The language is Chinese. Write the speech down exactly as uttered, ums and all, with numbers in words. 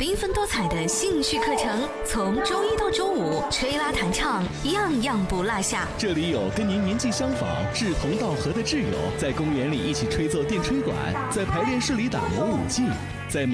缤纷多彩的兴趣课程，从周一到周五，吹拉弹唱，样样不落下。 这里有跟您年纪相仿、志同道合的挚友，在公园里一起吹奏电吹管，在排练室里打磨舞技，在